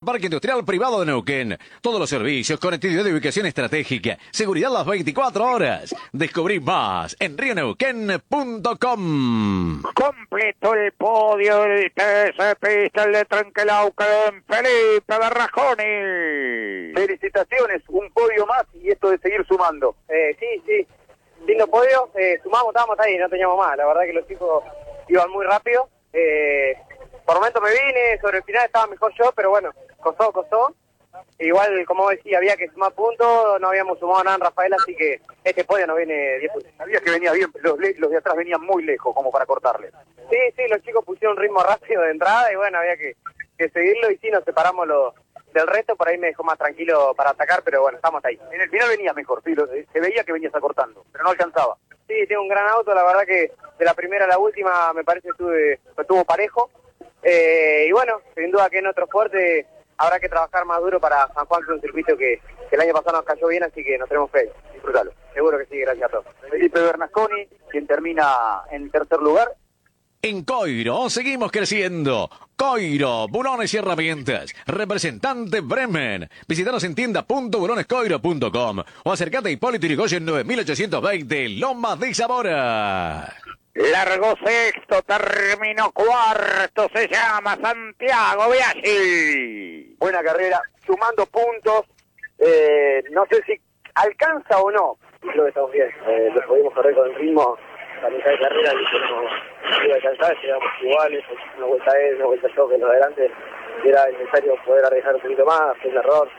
Parque Industrial Privado de Neuquén. Todos los servicios, conectividad de ubicación estratégica, seguridad las 24 horas. Descubrí más en rioneuquén.com. Completó el podio del TC el de Trenquelauquen, Felipe Berrasconi. Felicitaciones, un podio más y esto de seguir sumando. Sí, lindo podio, sumamos, estábamos ahí, no teníamos más, la verdad que los chicos iban muy rápido. Por momentos me vine, sobre el final estaba mejor yo, pero bueno, costó. Igual, como decía, había que sumar puntos, no habíamos sumado nada en Rafael, así que este podio nos viene 10 puntos. Sabías que venía bien, los de atrás venían muy lejos como para cortarle. Sí, los chicos pusieron un ritmo rápido de entrada y bueno, había que seguirlo y sí, nos separamos del resto, por ahí me dejó más tranquilo para atacar, pero bueno, estamos ahí. En el final venías mejor, sí, se veía que venías acortando, pero no alcanzaba. Sí, tengo un gran auto, la verdad que de la primera a la última me parece que estuvo parejo. Y bueno, sin duda que en otro fuerte habrá que trabajar más duro para San Juan, que es un circuito que el año pasado nos cayó bien, así que nos tenemos fe. Disfrútalo. Seguro que sí, gracias a todos. Felipe Berrasconi, quien termina en tercer lugar. En Coiro seguimos creciendo. Coiro, bulones y herramientas. Representante Bremen. Visítanos en tienda.bulonescoiro.com o acercate a Hipólito Yrigoyen 9820, Lomas de Zamora. Largó sexto, terminó cuarto, se llama Santiago Biaggi. Buena carrera, sumando puntos. No sé si alcanza o no. Creo que estamos bien. Lo pudimos correr con el ritmo. La mitad de carrera y no iba a alcanzar, llegamos iguales, una vuelta él, una vuelta yo, que los de adelante era necesario poder arriesgar un poquito más, fue un error.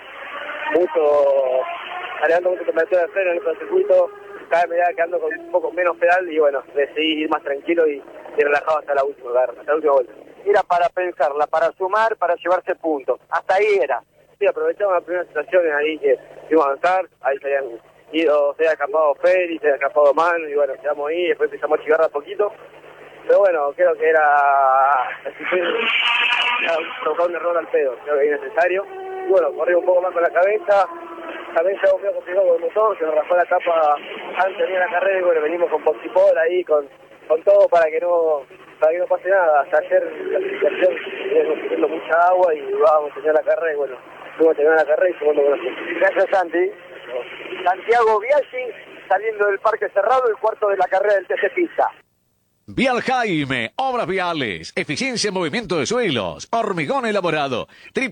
Alejando mucho temperatura de freno en el circuito, cada vez me iba quedando con un poco menos pedal y bueno, decidí ir más tranquilo y relajado hasta la última vuelta. Era para pensarla, para sumar, para llevarse puntos, hasta ahí era. Sí, aprovechamos las primeras situaciones ahí que íbamos a avanzar, ahí se había escapado Félix, se había escapado Manu y bueno, quedamos ahí, después empezamos a chivarla un poquito. Pero bueno, creo que era provocar un error al pedo, creo que es necesario. Y bueno, corrí un poco más con la cabeza, también se medio complicado con el motor, se nos raspó la tapa antes de la carrera y bueno, venimos con Poxipol ahí, con todo para que no pase nada. Hasta ayer la clasificación veníamos teniendo mucha agua y íbamos a terminar la carrera y bueno, fuimos a terminar la carrera y segundo con nosotros. Gracias, Santi. Santiago Biaggi saliendo del parque cerrado, el cuarto de la carrera del TC Pista. Vial Jaime, obras viales, eficiencia en movimiento de suelos, hormigón elaborado,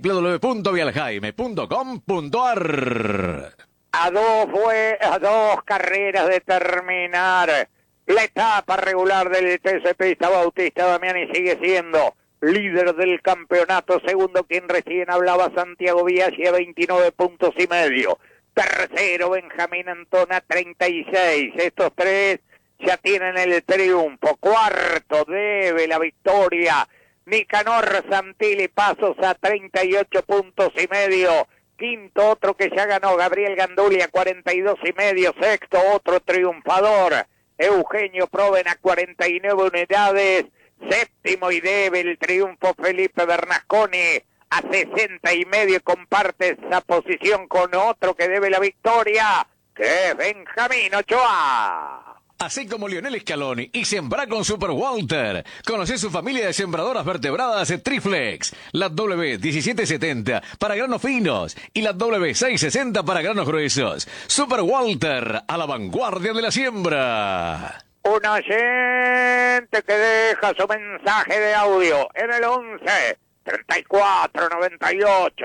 www.vialjaime.com.ar. A dos carreras de terminar la etapa regular del TC Pista. Bautista Damiani sigue siendo líder del campeonato, segundo quien recién hablaba, Santiago Biaggi, a 29 puntos y medio. Tercero, Benjamín Antona, 36. Estos tres ya tienen el triunfo. Cuarto, debe la victoria Nicanor Santilli Pasos a 38 puntos y medio. Quinto, otro que ya ganó, Gabriel Gandulia, 42 y medio. Sexto, otro triunfador, Eugenio Proven, a 49 unidades. Séptimo y debe el triunfo, Felipe Berrasconi, a 60 y medio. Comparte esa posición con otro que debe la victoria, que es Benjamín Ochoa. Así como Lionel Scaloni y Sembra con Super Walter. Conoce su familia de sembradoras vertebradas Triflex. La W1770 para granos finos y la W660 para granos gruesos. Super Walter, a la vanguardia de la siembra. Un oyente que deja su mensaje de audio en el 11 34 98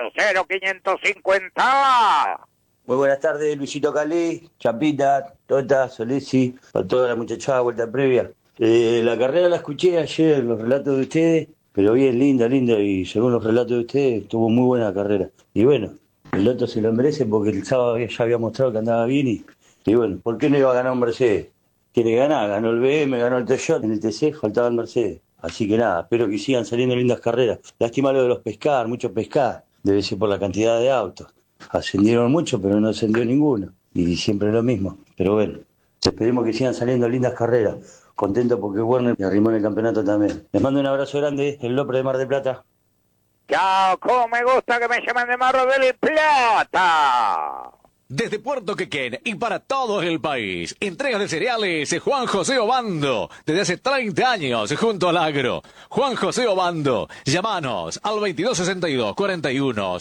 0550. Muy buenas tardes, Luisito Calé, Chapita, Tota, Solesi, a toda la muchachada, vuelta previa. La carrera la escuché ayer, los relatos de ustedes, pero bien, linda, y según los relatos de ustedes, tuvo muy buena carrera. Y bueno, el Loto se lo merece porque el sábado ya había mostrado que andaba bien y bueno, ¿por qué no iba a ganar un Mercedes? Quiere ganar, ganó el BM, ganó el Toyota, en el TC faltaba el Mercedes. Así que nada, espero que sigan saliendo lindas carreras. Lástima lo de los pescar, mucho pescar, debe ser por la cantidad de autos. Ascendieron mucho, pero no ascendió ninguno. Y siempre lo mismo. Pero bueno, esperemos que sigan saliendo lindas carreras. Contento porque Werner me arrimó en el campeonato también. Les mando un abrazo grande, el Lopre de Mar del Plata. Chao, cómo me gusta que me llamen de Mar del Plata. Desde Puerto Quequén y para todo el país, entregas de cereales Juan José Obando, desde hace 30 años junto al agro. Juan José Obando, llámanos al 2262 41